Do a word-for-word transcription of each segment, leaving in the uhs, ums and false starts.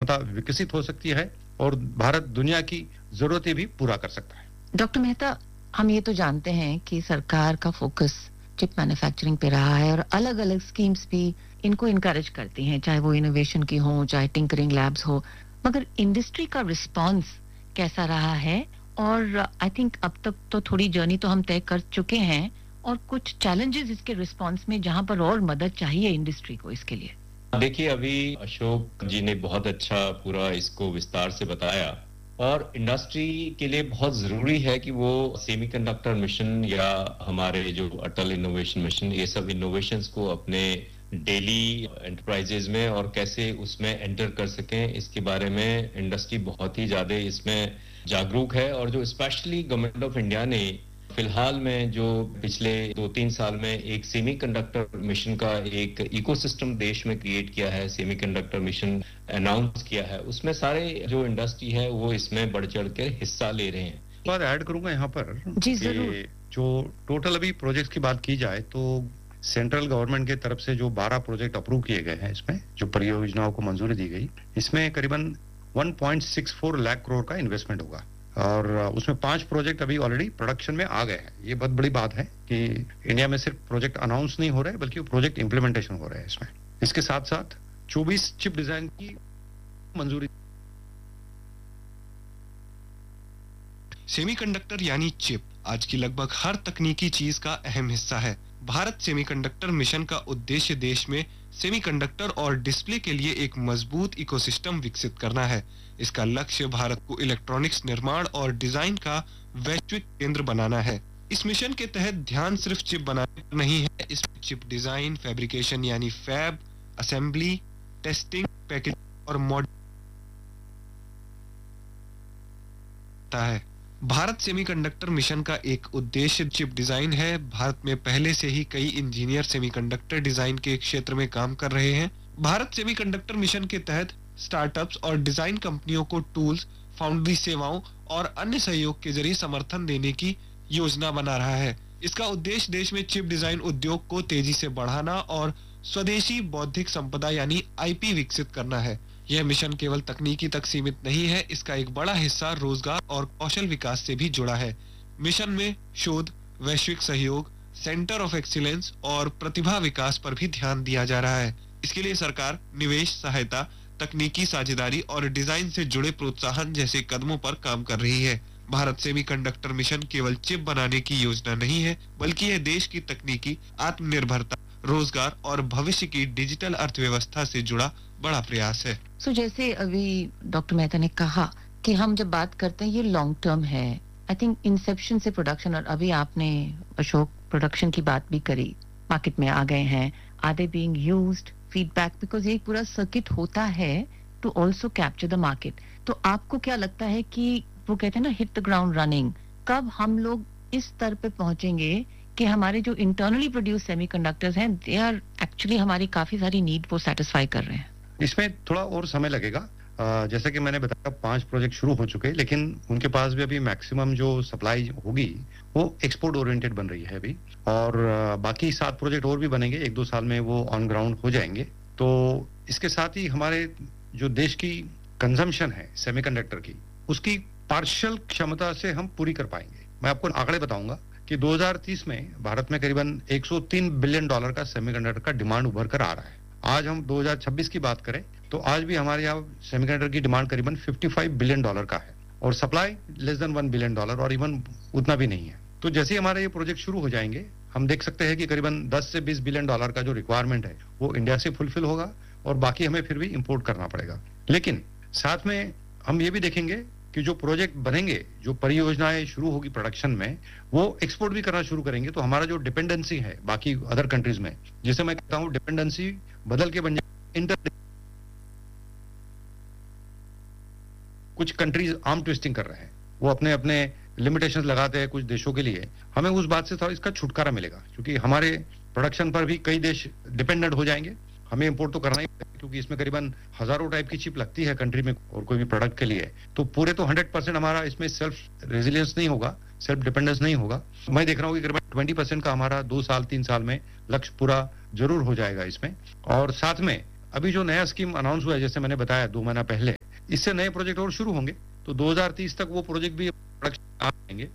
क्षमता विकसित हो सकती है और भारत दुनिया की जरूरतें भी पूरा कर सकता है। डॉक्टर मेहता, हम ये तो जानते हैं कि सरकार का फोकस चिप मैन्युफैक्चरिंग पे रहा है और अलग-अलग स्कीम्स भी इनको इनकरेज करती हैं, चाहे वो इनोवेशन की हो, चाहे टिंकरिंग लैब्स हो, मगर इंडस्ट्री का रिस्पांस कैसा रहा है? और आई थिंक अब तक तो थोड़ी जर्नी तो हम तय कर चुके हैं और कुछ चैलेंजेस इसके रिस्पांस में जहां पर और मदद चाहिए इंडस्ट्री को इसके लिए। देखिए, अभी अशोक जी ने बहुत अच्छा पूरा इसको विस्तार से बताया और इंडस्ट्री के लिए बहुत जरूरी है कि वो सेमीकंडक्टर मिशन या हमारे जो अटल इनोवेशन मिशन, ये सब इनोवेशंस को अपने डेली एंटरप्राइजेज में और कैसे उसमें एंटर कर सकें, इसके बारे में इंडस्ट्री बहुत ही ज्यादा इसमें जागरूक है। और जो स्पेशली गवर्नमेंट ऑफ इंडिया ने फिलहाल में जो पिछले दो तीन साल में एक सेमीकंडक्टर मिशन का एक इकोसिस्टम देश में क्रिएट किया है, सेमीकंडक्टर मिशन अनाउंस किया है, उसमें सारे जो इंडस्ट्री है वो इसमें बढ़ चढ़ कर हिस्सा ले रहे हैं। बात ऐड करूंगा यहाँ पर जी जरूर। जो टोटल अभी प्रोजेक्ट्स की बात की जाए तो सेंट्रल गवर्नमेंट की तरफ से जो बारह प्रोजेक्ट अप्रूव किए गए हैं, इसमें जो परियोजनाओं को मंजूरी दी गई, इसमें करीबन एक पॉइंट छह चार लाख करोड़ का इन्वेस्टमेंट होगा और उसमें पांच प्रोजेक्ट अभी ऑलरेडी प्रोडक्शन में आ गए हैं। ये बहुत बड़ी बात है कि इंडिया में सिर्फ प्रोजेक्ट अनाउंस नहीं हो रहे बल्कि प्रोजेक्ट इंप्लीमेंटेशन हो रहे हैं इसमें। इसके साथ साथ चौबीस चिप डिजाइन की मंजूरी। सेमीकंडक्टर यानी चिप आज की लगभग हर तकनीकी चीज का अहम हिस्सा है। भारत सेमीकंडक्टर मिशन का उद्देश्य देश में सेमीकंडक्टर और डिस्प्ले के लिए एक मजबूत इकोसिस्टम विकसित करना है। इसका लक्ष्य भारत को इलेक्ट्रॉनिक्स निर्माण और डिजाइन का वैश्विक केंद्र बनाना है। इस मिशन के तहत ध्यान सिर्फ चिप बनाने पर नहीं है, इसमें चिप डिजाइन, फैब्रिकेशन यानी फैब, असेंबली, टेस्टिंग, पैकेजिंग और मॉडल है। भारत सेमीकंडक्टर मिशन का एक उद्देश्य चिप डिजाइन है। भारत में पहले से ही कई इंजीनियर सेमीकंडक्टर डिजाइन के क्षेत्र में काम कर रहे हैं। भारत सेमीकंडक्टर मिशन के तहत स्टार्टअप्स और डिजाइन कंपनियों को टूल्स, फाउंड्री सेवाओं और अन्य सहयोग के जरिए समर्थन देने की योजना बना रहा है। इसका उद्देश्य देश में चिप डिजाइन उद्योग को तेजी से बढ़ाना और स्वदेशी बौद्धिक संपदा यानी आईपी विकसित करना है। यह मिशन केवल तकनीकी तक सीमित नहीं है, इसका एक बड़ा हिस्सा रोजगार और कौशल विकास से भी जुड़ा है। मिशन में शोध, वैश्विक सहयोग, सेंटर ऑफ एक्सीलेंस और प्रतिभा विकास पर भी ध्यान दिया जा रहा है। इसके लिए सरकार निवेश, सहायता, तकनीकी साझेदारी और डिजाइन से जुड़े प्रोत्साहन जैसे कदमों पर काम कर रही है। भारत सेमीकंडक्टर मिशन केवल चिप बनाने की योजना नहीं है, बल्कि यह देश की तकनीकी आत्मनिर्भरता, रोजगार और भविष्य की डिजिटल अर्थव्यवस्था से जुड़ा बड़ा प्रयास है। सो so, जैसे अभी डॉक्टर मेहता ने कहा कि हम जब बात करते हैं ये लॉन्ग टर्म है, आई थिंक इंसेप्शन से प्रोडक्शन, और अभी आपने अशोक प्रोडक्शन की बात भी करी, मार्केट में आ गए हैं, are they being used, feedback, because ये पूरा सर्किट होता है to also capture the market. तो आपको क्या लगता है कि वो कहते हैं ना हिट द ग्राउंड रनिंग, कब हम लोग इस स्तर पे पहुंचेंगे कि हमारे जो इंटरनली प्रोड्यूस सेमीकंडक्टर्स हैं दे आर एक्चुअली हमारी काफी सारी नीड को सेटिस्फाई कर रहे हैं? इसमें थोड़ा और समय लगेगा। जैसा कि मैंने बताया, पांच प्रोजेक्ट शुरू हो चुके हैं, लेकिन उनके पास भी अभी मैक्सिमम जो सप्लाई होगी वो एक्सपोर्ट ओरिएंटेड बन रही है अभी, और बाकी सात प्रोजेक्ट और भी बनेंगे, एक दो साल में वो ऑन ग्राउंड हो जाएंगे। तो इसके साथ ही हमारे जो देश की कंजम्पशन है सेमीकंडक्टर की, उसकी पार्शियल क्षमता से हम पूरी कर पाएंगे। मैं आपको आंकड़े बताऊंगा कि दो हज़ार तीस में भारत में करीबन एक सौ तीन बिलियन डॉलर का सेमीकंडक्टर का डिमांड उभर कर आ रहा है। आज हम दो हज़ार छब्बीस की बात करें तो आज भी हमारे यहाँ सेमीकंडक्टर की डिमांड करीबन पचपन बिलियन डॉलर का है और supply less than one billion dollar, और इवन उतना भी नहीं है। तो जैसे ही हमारे ये प्रोजेक्ट शुरू हो जाएंगे, हम देख सकते हैं कि करीबन दस से बीस बिलियन डॉलर का जो रिक्वायरमेंट है वो इंडिया से फुलफिल होगा और बाकी हमें फिर भी इंपोर्ट करना पड़ेगा। लेकिन साथ में हम ये भी देखेंगे कि जो प्रोजेक्ट बनेंगे, जो परियोजनाएं शुरू होगी प्रोडक्शन में, वो एक्सपोर्ट भी करना शुरू करेंगे। तो हमारा जो डिपेंडेंसी है बाकी अदर कंट्रीज में, जिसे मैं कहता हूँ डिपेंडेंसी बदल के बन जाए इंटर। कुछ कंट्रीज आर्म ट्विस्टिंग कर रहे हैं, वो अपने अपने लिमिटेशंस लगाते हैं कुछ देशों के लिए। हमें उस बात से थोड़ा इसका छुटकारा मिलेगा, क्योंकि हमारे प्रोडक्शन पर भी कई देश डिपेंडेंट हो जाएंगे। हमें इंपोर्ट तो करना ही पड़ेगा, क्योंकि इसमें करीबन हजारों टाइप की चिप लगती है कंट्री में और कोई भी प्रोडक्ट के लिए। तो पूरे तो हंड्रेड परसेंट हमारा इसमें सेल्फ रेजिलियंस नहीं होगा, सेल्फ डिपेंडेंस नहीं होगा। मैं देख रहा हूँ कि करीबन ट्वेंटी परसेंट का हमारा दो साल तीन साल में लक्ष्य पूरा जरूर हो जाएगा इसमें। और साथ में अभी जो नया स्कीम अनाउंस हुआ है, जैसे मैंने बताया दो महीना पहले, इससे नए प्रोजेक्ट और शुरू होंगे, तो दो हज़ार तीस तक वो प्रोजेक्ट भी प्रोडक्शन आ जाएंगे।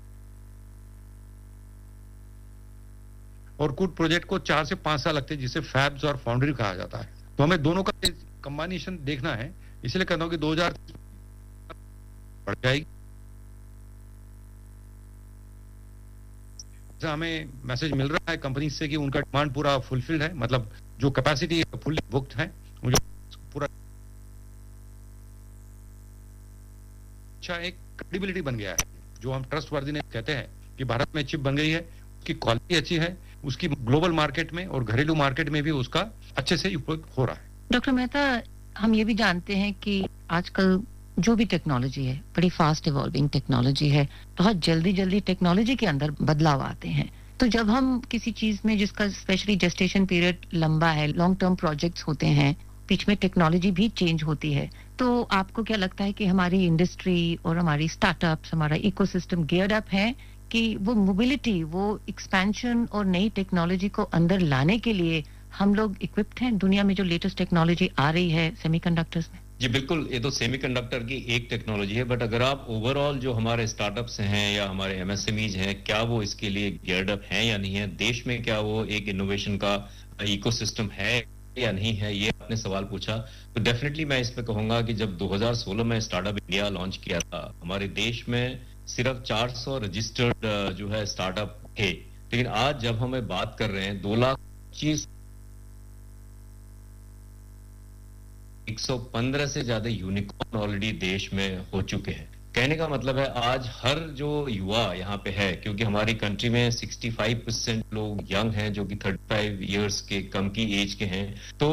और कुछ प्रोजेक्ट को चार से पांच साल लगते हैं, जिसे फैब्स और फाउंड्री कहा जाता है। तो हमें दोनों का कंबाइनेशन देखना है, इसलिए कहता हूं कि दो हज़ार बढ़ जाएगी। हमें मैसेज मिल रहा है कंपनी से कि उनका डिमांड पूरा फुलफिल्ड है, मतलब जो कैपेसिटी फुल बुक्ड है, मुझे पूरा अच्छा एक क्रेडिबिलिटी बन गया है, जो हम ट्रस्ट वर्दीनेस कहते हैं कि भारत में चिप बन गई है, उसकी क्वालिटी अच्छी है, उसकी ग्लोबल मार्केट में और घरेलू मार्केट में भी उसका अच्छे से उपयोग हो रहा है। डॉक्टर मेहता, हम ये भी जानते हैं कि आजकल जो भी टेक्नोलॉजी है बड़ी फास्ट इवॉल्विंग टेक्नोलॉजी है, बहुत जल्दी जल्दी टेक्नोलॉजी के अंदर बदलाव आते हैं। तो जब हम किसी चीज में जिसका स्पेशली जेस्टेशन पीरियड लंबा है, लॉन्ग टर्म प्रोजेक्ट्स होते हैं, बीच में टेक्नोलॉजी भी चेंज होती है, तो आपको क्या लगता है कि हमारी इंडस्ट्री और हमारी स्टार्टअप्स, हमारा इकोसिस्टम गियर्ड अप है कि वो मोबिलिटी, वो एक्सपेंशन और नई टेक्नोलॉजी को अंदर लाने के लिए हम लोग इक्विप्ड हैं दुनिया में जो लेटेस्ट टेक्नोलॉजी आ रही है सेमीकंडक्टर्स में? जी बिल्कुल, ये तो सेमीकंडक्टर की एक टेक्नोलॉजी है, बट अगर आप ओवरऑल जो हमारे स्टार्टअप्स हैं या हमारे एमएसएमईज हैं, क्या वो इसके लिए गियर्ड अप हैं या नहीं है, देश में क्या वो एक इनोवेशन का इकोसिस्टम है या नहीं है, ये आपने सवाल पूछा। तो डेफिनेटली मैं इस पे कहूंगा कि जब दो हज़ार सोलह में स्टार्टअप इंडिया लॉन्च किया था, हमारे देश में सिर्फ चार सौ रजिस्टर्ड जो है स्टार्टअप थे, लेकिन आज जब हमें बात कर रहे हैं दो लाख पच्चीस एक सौ पंद्रह से ज्यादा यूनिकॉर्न ऑलरेडी देश में हो चुके हैं। कहने का मतलब है आज हर जो युवा यहाँ पे है, क्योंकि हमारी कंट्री में पैंसठ परसेंट लोग यंग हैं जो कि पैंतीस इयर्स के कम की एज के हैं, तो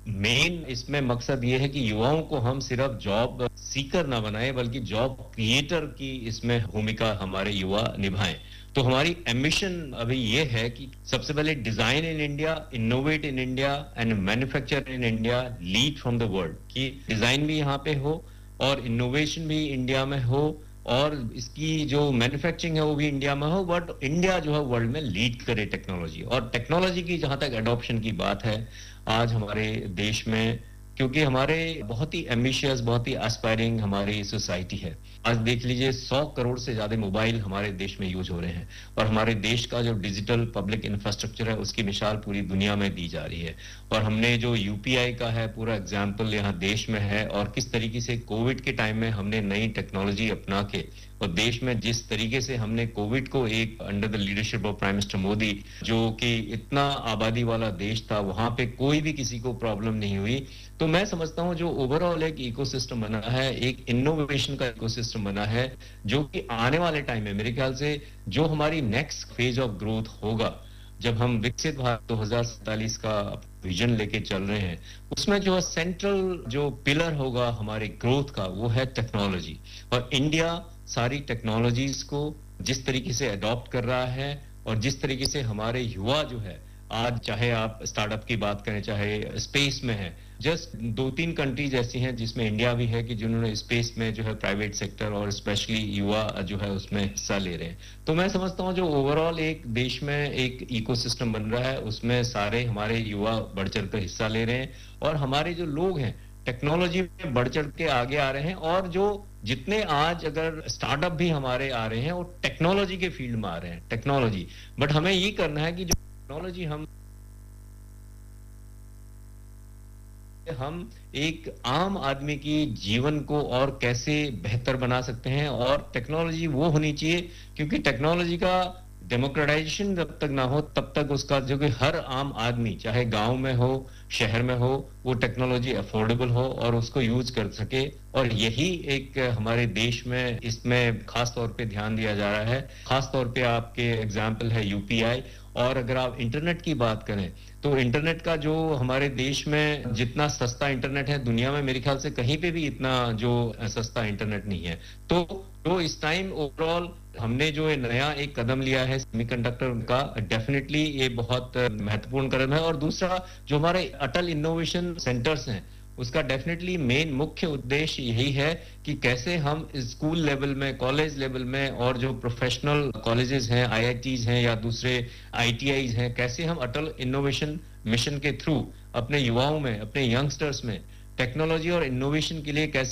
मेन इसमें मकसद ये है कि युवाओं को हम सिर्फ जॉब सीकर ना बनाए, बल्कि जॉब क्रिएटर की इसमें भूमिका हमारे युवा निभाएं। तो हमारी एम्बिशन अभी ये है कि सबसे पहले design in India, innovate in India and manufacture in India, lead from the world, कि डिजाइन भी यहाँ पे हो और इनोवेशन भी इंडिया में हो और इसकी जो मैन्युफैक्चरिंग है वो भी इंडिया में हो, बट इंडिया जो है वर्ल्ड में लीड करे टेक्नोलॉजी। और टेक्नोलॉजी की जहां तक एडॉप्शन की बात है आज हमारे देश में, क्योंकि हमारे बहुत ही एम्बिशियस, बहुत ही एस्पायरिंग हमारी सोसाइटी है। आज देख लीजिए सौ करोड़ से ज्यादा मोबाइल हमारे देश में यूज हो रहे हैं और हमारे देश का जो डिजिटल पब्लिक इंफ्रास्ट्रक्चर है उसकी मिसाल पूरी दुनिया में दी जा रही है। और हमने जो यूपीआई का है पूरा एग्जाम्पल यहाँ देश में है, और किस तरीके से कोविड के टाइम में हमने नई टेक्नोलॉजी अपना के और देश में जिस तरीके से हमने कोविड को एक under the leadership of prime minister Modi, जो कि इतना आबादी वाला देश था, वहां पे कोई भी किसी को प्रॉब्लम नहीं हुई। तो मैं समझता हूं जो ओवरऑल एक इकोसिस्टम बना है, एक इनोवेशन का इकोसिस्टम बना है, जो कि आने वाले टाइम में मेरे ख्याल से जो हमारी नेक्स्ट फेज ऑफ ग्रोथ होगा, जब हम विकसित भारत दो हज़ार सैंतालीस का विजन लेके चल रहे हैं, उसमें जो सेंट्रल जो पिलर होगा हमारे ग्रोथ का वो है टेक्नोलॉजी। और इंडिया सारी टेक्नोलॉजीज को जिस तरीके से अडॉप्ट कर रहा है और जिस तरीके से हमारे युवा जो है आज, चाहे आप स्टार्टअप की बात करें चाहे स्पेस में है, जस्ट दो तीन कंट्रीज ऐसी हैं जिसमें इंडिया भी है कि जिन्होंने स्पेस में जो है प्राइवेट सेक्टर और स्पेशली युवा जो है उसमें हिस्सा ले रहे हैं। तो मैं समझता हूं जो ओवरऑल एक देश में एक इकोसिस्टम बन रहा है उसमें सारे हमारे युवा बढ़ चढ़ कर हिस्सा ले रहे हैं और हमारे जो लोग हैं टेक्नोलॉजी में बढ़ चढ़ के आगे आ रहे हैं। और जो जितने आज अगर स्टार्टअप भी हमारे आ रहे हैं वो टेक्नोलॉजी के फील्ड में आ रहे हैं, टेक्नोलॉजी। बट हमें ये करना है कि जो टेक्नोलॉजी हम हम एक आम आदमी की जीवन को और कैसे बेहतर बना सकते हैं। और टेक्नोलॉजी वो होनी चाहिए, क्योंकि टेक्नोलॉजी का डेमोक्रेटाइजेशन जब तक ना हो तब तक उसका जो कि हर आम आदमी चाहे गांव में हो शहर में हो वो टेक्नोलॉजी अफोर्डेबल हो और उसको यूज कर सके। और यही एक हमारे देश में इसमें खास तौर पे ध्यान दिया जा रहा है। खास तौर पे आपके एग्जांपल है यूपीआई। और अगर आप इंटरनेट की बात करें तो इंटरनेट का जो हमारे देश में जितना सस्ता इंटरनेट है दुनिया में मेरे ख्याल से कहीं पे भी इतना जो सस्ता इंटरनेट नहीं है। तो तो इस टाइम ओवरऑल हमने जो नया एक कदम लिया है सेमीकंडक्टर का, डेफिनेटली ये बहुत महत्वपूर्ण कदम है। और दूसरा जो हमारे अटल इनोवेशन सेंटर्स हैं उसका डेफिनेटली मेन मुख्य उद्देश्य यही है कि कैसे हम स्कूल लेवल में, कॉलेज लेवल में और जो प्रोफेशनल कॉलेजेस हैं, आईआईटीज हैं या दूसरे आईटीआईज हैं, कैसे हम अटल इनोवेशन मिशन के थ्रू अपने युवाओं में, अपने यंगस्टर्स में टेक्नोलॉजी और इनोवेशन के लिए कैसे